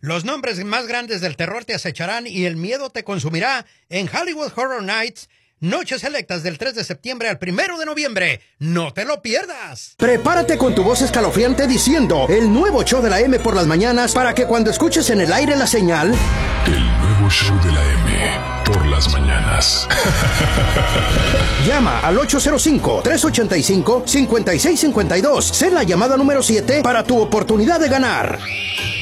Los nombres más grandes del terror te acecharán y el miedo te consumirá en Hollywood Horror Nights, noches selectas del 3 de septiembre al 1 de noviembre. ¡No te lo pierdas! Prepárate con tu voz escalofriante diciendo el nuevo show de la M por las mañanas para que cuando escuches en el aire la señal... El nuevo show de la M por las mañanas. Llama al 805-385-5652. Sé la llamada número 7 para tu oportunidad de ganar.